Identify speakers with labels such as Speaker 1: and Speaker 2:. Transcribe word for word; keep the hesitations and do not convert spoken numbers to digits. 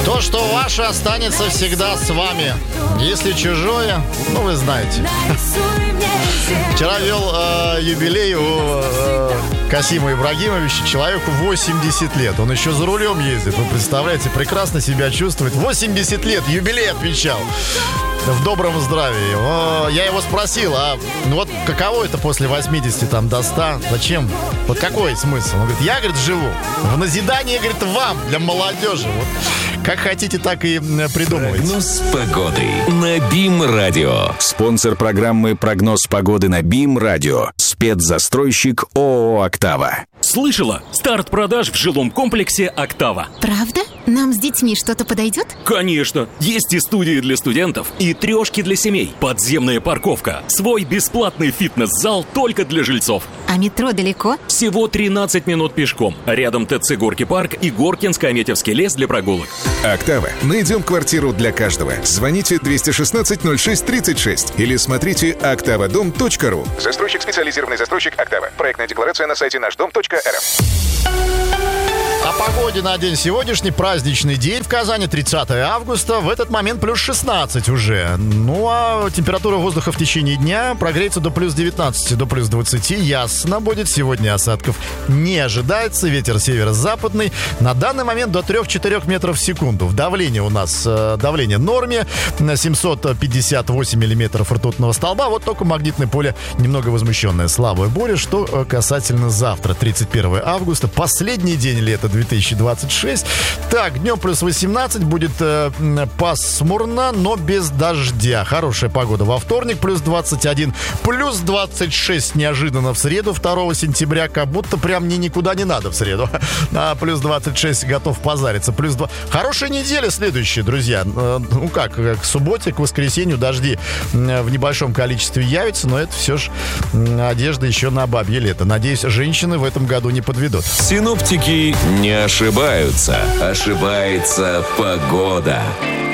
Speaker 1: То, что ваше, останется всегда с вами. Если чужое, ну вы знаете. Вчера вел э, юбилей у э, Касима Ибрагимовича, человеку восемьдесят лет. Он еще за рулем ездит, вы представляете, прекрасно себя чувствует. восемьдесят лет, юбилей отмечал. В добром здравии. Я его спросил, а ну вот каково это после восьмидесяти там до ста? Зачем? Вот какой смысл? Он говорит, я, говорит, живу в назидание, говорит, вам, для молодежи. Вот как хотите, так и придумывайте.
Speaker 2: Прогноз погоды на БИМ-радио. Спонсор программы «Прогноз погоды» на БИМ-радио. Спецзастройщик ООО «Октава».
Speaker 3: Слышала? Старт продаж в жилом комплексе «Октава».
Speaker 4: Правда? Нам с детьми что-то подойдет?
Speaker 3: Конечно! Есть и студии для студентов, и трешки для семей, подземная парковка, свой бесплатный фитнес-зал только для жильцов.
Speaker 4: А метро далеко?
Speaker 3: Всего тринадцать минут пешком. Рядом ТЦ «Горки парк» и Горкинско-Аметьевский лес для прогулок.
Speaker 5: «Октава». Найдем квартиру для каждого. Звоните двести шестнадцать ноль шесть тридцать шесть или смотрите октавадом точка ру.
Speaker 6: Застройщик, специализированный застройщик «Октава». Проектная декларация на сайте наш дом точка эр эф.
Speaker 1: О погоде на день сегодняшний, праздничный день в Казани, тридцатое августа. В этот момент плюс шестнадцать уже. Ну а температура воздуха в течение дня прогреется до плюс девятнадцати, до плюс двадцати. Ясно будет. Сегодня осадков не ожидается. Ветер северо-западный. На данный момент до трёх-четырёх метров в секунду. В давлении у нас э, давление в норме. семьсот пятьдесят восемь миллиметров ртутного столба. Вот только магнитное поле немного возмущенное. Слабая буря. Что касательно завтра, тридцать первое августа. Последний день лета две тысячи двадцать шесть. Так, днем плюс восемнадцать, будет э, пасмурно, но без дождя. Хорошая погода во вторник, плюс двадцать один, плюс двадцать шесть неожиданно в среду, второго сентября, как будто прям мне никуда не надо в среду. А плюс двадцать шесть готов позариться. Плюс два. Хорошая неделя следующая, друзья. Э, ну как, к субботе, к воскресенью дожди э, в небольшом количестве явятся, но это все ж э, одежда еще на бабье лето. Надеюсь, женщины в этом году не подведут.
Speaker 2: Синоптики не ошибаются. Ошибается погода.